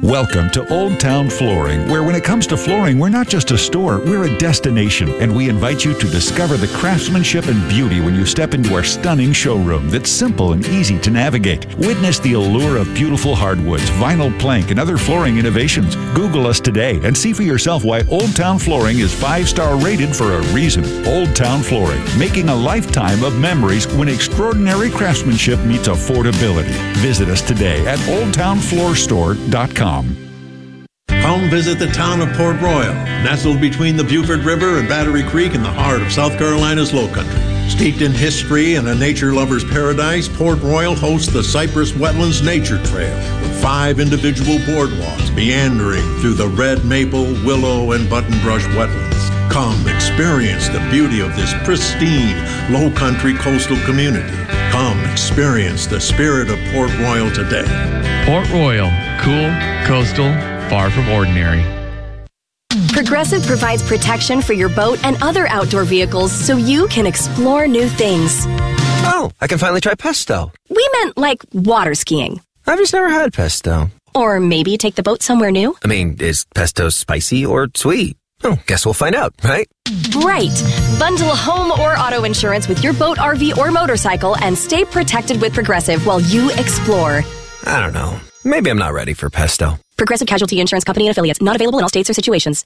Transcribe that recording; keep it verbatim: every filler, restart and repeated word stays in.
Welcome to Old Town Flooring, where when it comes to flooring, we're not just a store, we're a destination, and we invite you to discover the craftsmanship and beauty when you step into our stunning showroom that's simple and easy to navigate. Witness the allure of beautiful hardwoods, vinyl plank, and other flooring innovations. Google us today and see for yourself why Old Town Flooring is five-star rated for a reason. Old Town Flooring, making a lifetime of memories when extraordinary craftsmanship meets affordability. Visit us today at old town floor store dot com. Come visit the town of Port Royal, nestled between the Beaufort River and Battery Creek in the heart of South Carolina's Lowcountry. Steeped in history and a nature lover's paradise, Port Royal hosts the Cypress Wetlands Nature Trail with five individual boardwalks meandering through the red maple, willow, and buttonbrush wetlands. Come experience the beauty of this pristine, low-country coastal community. Come experience the spirit of Port Royal today. Port Royal, cool, coastal, far from ordinary. Progressive provides protection for your boat and other outdoor vehicles so you can explore new things. Oh, I can finally try pesto. We meant like water skiing. I've just never had pesto. Or maybe take the boat somewhere new. I mean, is pesto spicy or sweet? Oh, guess we'll find out, right? Right. Bundle home or auto insurance with your boat, R V, or motorcycle and stay protected with Progressive while you explore. I don't know. Maybe I'm not ready for pesto. Progressive Casualty Insurance Company and Affiliates. Not available in all states or situations.